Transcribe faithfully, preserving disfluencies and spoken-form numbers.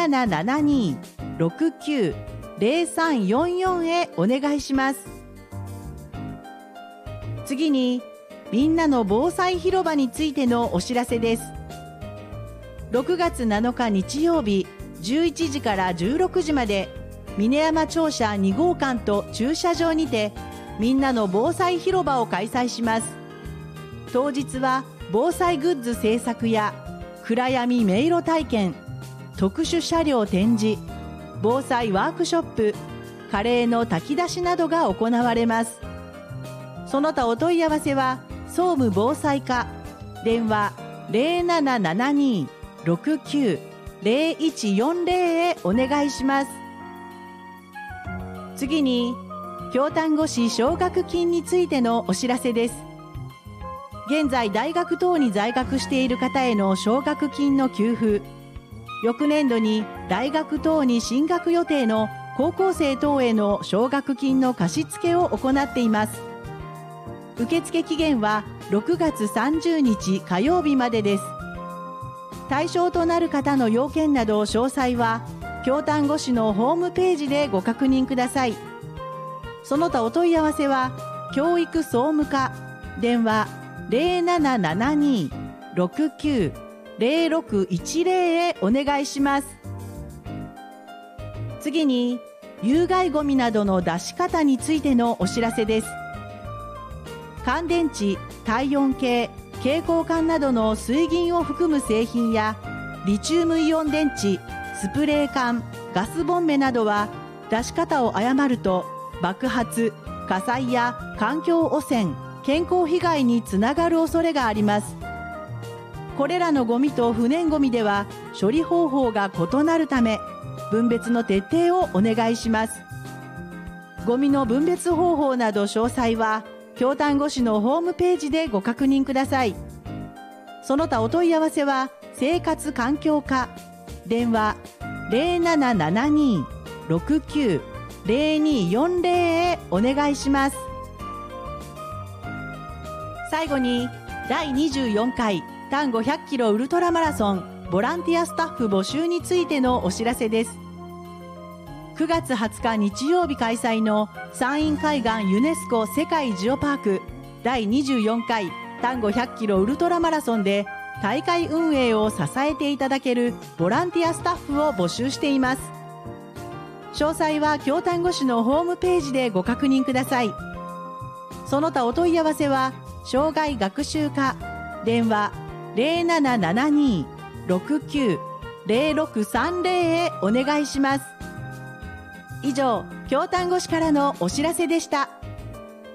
ななななに ろくきゅう ゼロさんよんよん へお願いします。次に、みんなの防災広場についてのお知らせです。ろくがつなのか日曜日、じゅういちじからじゅうろくじまで、峰山庁舎にごうかんと駐車場にて、みんなの防災広場を開催します。当日は、防災グッズ制作や、暗闇迷路体験、特殊車両展示、防災ワークショップ、カレーの炊き出しなどが行われます。その他お問い合わせは、総務防災課、電話 ゼロななななに ろくきゅう ゼロいちよんゼロ へお願いします。次に、京丹後市奨学金についてのお知らせです。現在大学等に在学している方への奨学金の給付、翌年度に大学等に進学予定の高校生等への奨学金の貸し付けを行っています。受付期限はろくがつさんじゅうにち火曜日までです。対象となる方の要件など詳細は京丹後市のホームページでご確認ください。その他お問い合わせは教育総務課、電話 ゼロななななに ろくきゅう ゼロろくいちゼロ へお願いします。次に、有害ゴミなどの出し方についてのお知らせです。乾電池、体温計、蛍光管などの水銀を含む製品や、リチウムイオン電池、スプレー缶、ガスボンベなどは、出し方を誤ると爆発、火災や環境汚染、健康被害につながる恐れがあります。これらのゴミと不燃ゴミでは処理方法が異なるため、分別の徹底をお願いします。ゴミの分別方法など詳細は、京丹後市のホームページでご確認ください。その他お問い合わせは、生活環境課、電話 ゼロななななに ろくきゅう ゼロによんゼロ へお願いします。最後に、だいにじゅうよんかい丹後ひゃっキロウルトラマラソンボランティアスタッフ募集についてのお知らせです。くがつはつか日曜日開催の山陰海岸ユネスコ世界ジオパークだいにじゅうよんかい丹後ひゃっキロウルトラマラソンで大会運営を支えていただけるボランティアスタッフを募集しています。詳細は京丹後市のホームページでご確認ください。その他お問い合わせは障害学習課、電話 ゼロななななに ろくきゅう ゼロろくさんゼロ へお願いします。以上、京丹後市からのお知らせでした。